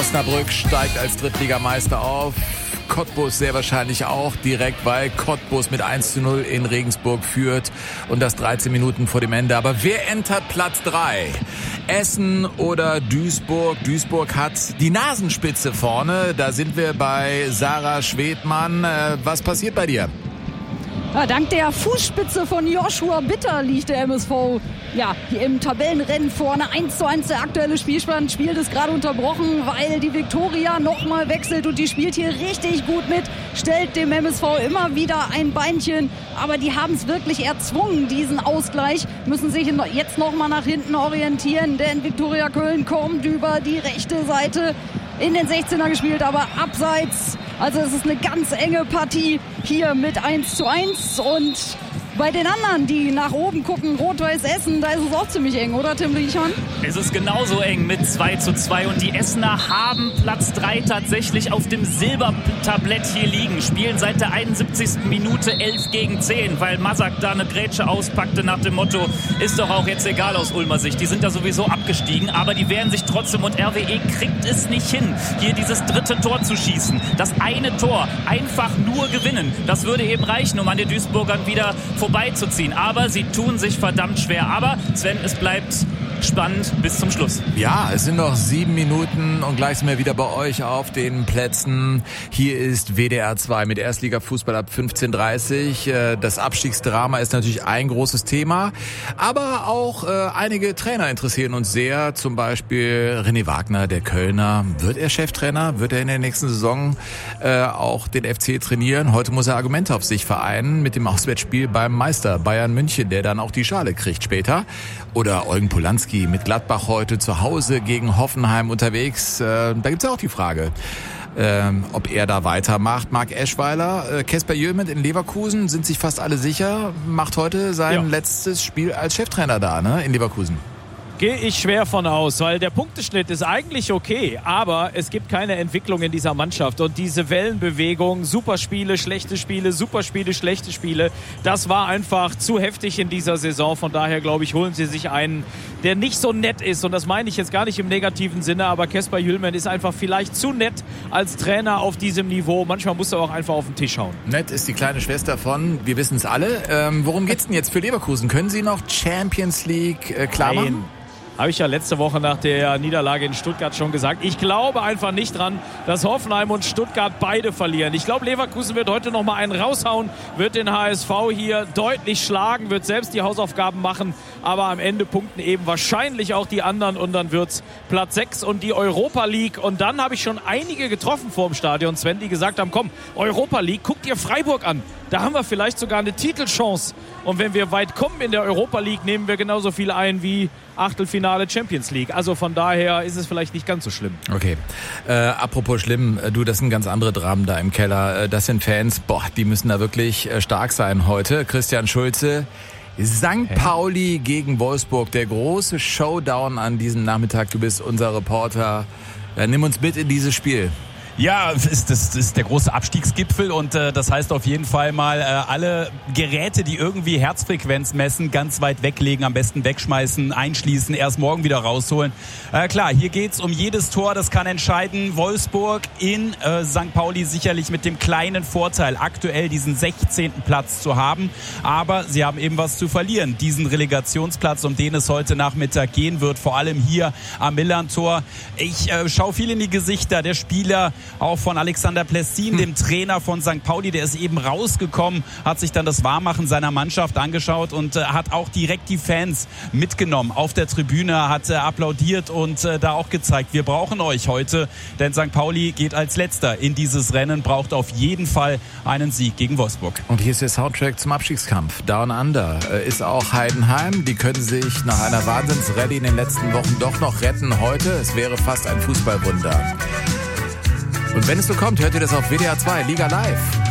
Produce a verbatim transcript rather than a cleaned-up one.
Osnabrück steigt als Drittligameister auf. Cottbus sehr wahrscheinlich auch direkt, weil Cottbus mit eins zu null in Regensburg führt und das dreizehn Minuten vor dem Ende. Aber wer entert Platz drei? Essen oder Duisburg? Duisburg hat die Nasenspitze vorne. Da sind wir bei Sarah Schwedmann. Was passiert bei dir? Ja, dank der Fußspitze von Joshua Bitter liegt der M S V ja, hier im Tabellenrennen vorne. eins zu eins der aktuelle Spielstand. Spiel ist gerade unterbrochen, weil die Viktoria nochmal wechselt und die spielt hier richtig gut mit. Stellt dem M S V immer wieder ein Beinchen. Aber die haben es wirklich erzwungen, diesen Ausgleich. Müssen sich jetzt nochmal nach hinten orientieren, denn Viktoria Köln kommt über die rechte Seite in den sechzehner gespielt, aber abseits. Also es ist eine ganz enge Partie hier mit eins zu eins. Und bei den anderen, die nach oben gucken, Rot-Weiß Essen, da ist es auch ziemlich eng, oder Tim Riechern? Es ist genauso eng mit zwei zu zwei und die Essener haben Platz drei tatsächlich auf dem Silbertablett hier liegen. Spielen seit der einundsiebzigsten Minute elf gegen zehn, weil Masak da eine Grätsche auspackte nach dem Motto, ist doch auch jetzt egal aus Ulmer Sicht. Die sind da sowieso abgestiegen, aber die wehren sich trotzdem und R W E kriegt es nicht hin, hier dieses dritte Tor zu schießen. Das eine Tor einfach nur gewinnen, das würde eben reichen, um an den Duisburgern wieder vorbeizuziehen. Aber sie tun sich verdammt schwer. Aber Sven, es bleibt spannend bis zum Schluss. Ja, es sind noch sieben Minuten und gleich sind wir wieder bei euch auf den Plätzen. Hier ist W D R zwei mit Erstliga-Fußball ab fünfzehn Uhr dreißig. Das Abstiegsdrama ist natürlich ein großes Thema, aber auch äh, einige Trainer interessieren uns sehr. Zum Beispiel René Wagner, der Kölner. Wird er Cheftrainer? Wird er in der nächsten Saison äh, auch den F C trainieren? Heute muss er Argumente auf sich vereinen mit dem Auswärtsspiel beim Meister Bayern München, der dann auch die Schale kriegt später. Oder Eugen Polanski mit Gladbach heute zu Hause gegen Hoffenheim unterwegs. Äh, da gibt's ja auch die Frage, ähm, ob er da weitermacht. Marc Eschweiler, äh, Kesper Jülment in Leverkusen, sind sich fast alle sicher, macht heute sein ja. letztes Spiel als Cheftrainer da, ne, in Leverkusen. Gehe ich schwer von aus, weil der Punkteschnitt ist eigentlich okay, aber es gibt keine Entwicklung in dieser Mannschaft und diese Wellenbewegung, Superspiele, schlechte Spiele, Superspiele, schlechte Spiele, das war einfach zu heftig in dieser Saison. Von daher, glaube ich, holen sie sich einen, der nicht so nett ist und das meine ich jetzt gar nicht im negativen Sinne, aber Kesper Jülmen ist einfach vielleicht zu nett als Trainer auf diesem Niveau. Manchmal muss er auch einfach auf den Tisch hauen. Nett ist die kleine Schwester von, wir wissen es alle. Ähm, worum geht's denn jetzt für Leverkusen? Können sie noch Champions League äh, klar machen? Nein. Habe ich ja letzte Woche nach der Niederlage in Stuttgart schon gesagt. Ich glaube einfach nicht dran, dass Hoffenheim und Stuttgart beide verlieren. Ich glaube, Leverkusen wird heute noch mal einen raushauen, wird den H S V hier deutlich schlagen, wird selbst die Hausaufgaben machen, aber am Ende punkten eben wahrscheinlich auch die anderen und dann wird's Platz sechs und die Europa League. Und dann habe ich schon einige getroffen vor dem Stadion, Sven, die gesagt haben, komm, Europa League, guck dir Freiburg an. Da haben wir vielleicht sogar eine Titelchance. Und wenn wir weit kommen in der Europa League, nehmen wir genauso viel ein wie Achtelfinale Champions League. Also von daher ist es vielleicht nicht ganz so schlimm. Okay. Äh, apropos schlimm, du, das sind ganz andere Dramen da im Keller. Das sind Fans, boah, die müssen da wirklich stark sein heute. Christian Schulze, Sankt Pauli gegen Wolfsburg, der große Showdown an diesem Nachmittag. Du bist unser Reporter. Ja, nimm uns mit in dieses Spiel. Ja, das ist, das ist der große Abstiegsgipfel und äh, das heißt auf jeden Fall mal äh, alle Geräte, die irgendwie Herzfrequenz messen, ganz weit weglegen, am besten wegschmeißen, einschließen, erst morgen wieder rausholen. Äh, klar, hier geht's um jedes Tor, das kann entscheiden. Wolfsburg in äh, Sankt Pauli sicherlich mit dem kleinen Vorteil, aktuell diesen sechzehnten Platz zu haben, aber sie haben eben was zu verlieren. Diesen Relegationsplatz, um den es heute Nachmittag gehen wird, vor allem hier am Millantor. Ich äh, schaue viel in die Gesichter der Spieler, auch von Alexander Plessin, dem Trainer von Sankt Pauli, der ist eben rausgekommen, hat sich dann das Warmmachen seiner Mannschaft angeschaut und äh, hat auch direkt die Fans mitgenommen auf der Tribüne, hat äh, applaudiert und äh, da auch gezeigt, wir brauchen euch heute, denn Sankt Pauli geht als Letzter in dieses Rennen, braucht auf jeden Fall einen Sieg gegen Wolfsburg. Und hier ist der Soundtrack zum Abstiegskampf. Down Under äh, ist auch Heidenheim. Die können sich nach einer Wahnsinnsrallye in den letzten Wochen doch noch retten heute. Es wäre fast ein Fußballwunder. Und wenn es so kommt, hört ihr das auf W D R zwei, Liga Live.